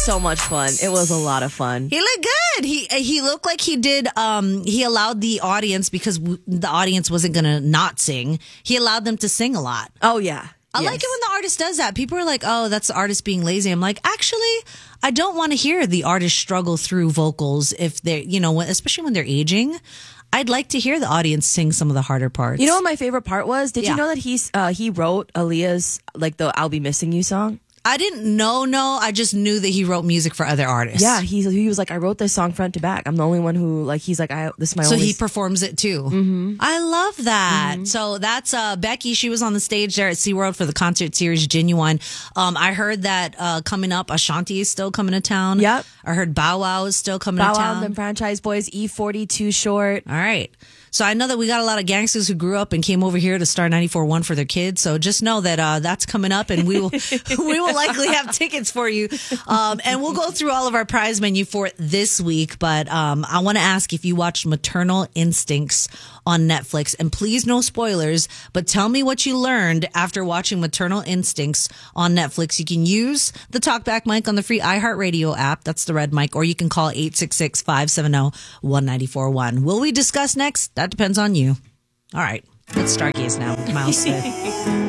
so much fun. It was a lot of fun. He looked good. He looked like he did. He allowed the audience, because the audience wasn't going to not sing. He allowed them to sing a lot. Oh, yeah. I like it when the artist does that. People are like, oh, that's the artist being lazy. I'm like, actually, I don't want to hear the artist struggle through vocals if they're, especially when they're aging. I'd like to hear the audience sing some of the harder parts. You know what my favorite part was? Did you know that he wrote Aaliyah's, like, the I'll Be Missing You song? I didn't know. No, I just knew that he wrote music for other artists. Yeah, he was like, I wrote this song front to back. I'm the only one who, like, he's like, this is my. So only... he performs it too. Mm-hmm. I love that. Mm-hmm. So that's Becky. She was on the stage there at SeaWorld for the concert series Genuine. I heard that coming up, Ashanti is still coming to town. Yep. I heard Bow Wow is still coming to town. Bow Wow and the Franchise Boys, E42 Short. All right. So I know that we got a lot of gangsters who grew up and came over here to Star 94.1 for their kids. So just know that that's coming up, and we will likely have tickets for you. And we'll go through all of our prize menu for this week. But I want to ask if you watched Maternal Instincts on Netflix, and please no spoilers, but tell me what you learned after watching Maternal Instincts on Netflix. You can use the TalkBack mic on the free iHeartRadio app. That's the red mic, or you can call 866-570-1941. Will we discuss next? That depends on you. All right. Let's start gaze now with Miles Smith.